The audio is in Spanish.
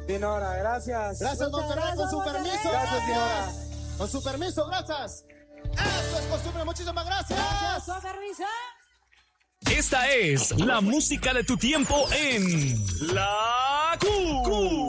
Dinora, gracias. Gracias, Monterrey, con su permiso. Gracias, Dinora. Con su permiso, gracias. Eso es costumbre, muchísimas gracias. Con permiso. Esta es la música de tu tiempo en La Q.